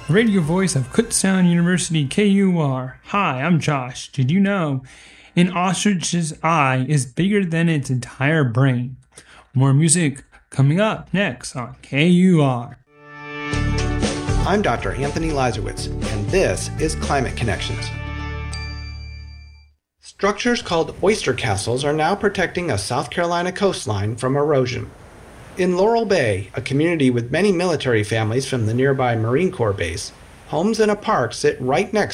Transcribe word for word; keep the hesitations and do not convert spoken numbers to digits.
radio voice of Kutztown University K U R. Hi, I'm Josh. Did you know an ostrich's eye is bigger than its entire brain? More music coming up next on K U R. I'm Doctor Anthony Lazarowitz, and this is Climate Connections. Structures called oyster castles are now protecting a South Carolina coastline from erosion. In Laurel Bay, a community with many military families from the nearby Marine Corps base, homes and a park sit right next